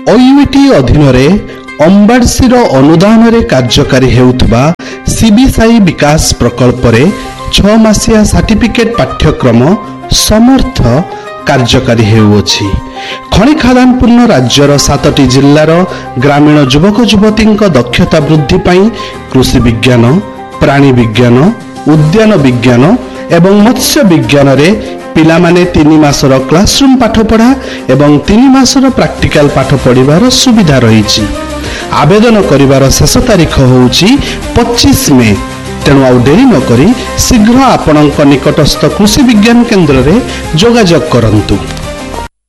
OUET अधीन अंबाडसी अनुदान कार्यकारी हेउथबा सीबीसाई विकास प्रकल्प 6 मासिया सर्टिफिकेट पाठ्यक्रम समर्थ कार्यकारी हेउछि। खनि खादानपूर्ण राज्यर 7टी जिल्लार ग्रामीण युवक युवती दक्षता वृद्धि पाई कृषि विज्ञान, प्राणी विज्ञान, उद्यान विज्ञान एवं मत्स्य विज्ञान रे पिला माने 3 मासर क्लासरूम पाठपढ़ा एवं 3 मासर प्रैक्टिकल पाठ पढ़िबार सुविधा रही। आवेदन करिवार शेष तारीख होउछि 25 मे। तेणु आउ डेरी न करी शीघ्र आपणक निकटस्थ कृषि विज्ञान केन्द्र रे जोगाजोग करंतु।